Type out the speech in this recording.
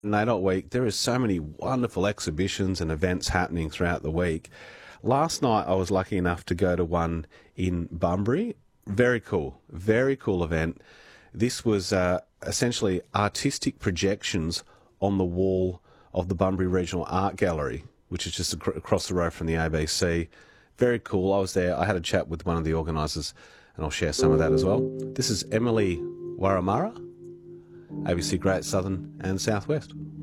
NAIDOC Week, there is so many wonderful exhibitions and events happening throughout the week. Last night I was lucky enough to go to one in Bunbury. Very cool event. This was essentially artistic projections on the wall of the Bunbury Regional Art Gallery, which is just across the road from the ABC. Very cool. I was there. I had a chat with one of the organisers, and I'll share some of that as well. This is Emily Waramara, ABC Great Southern and Southwest.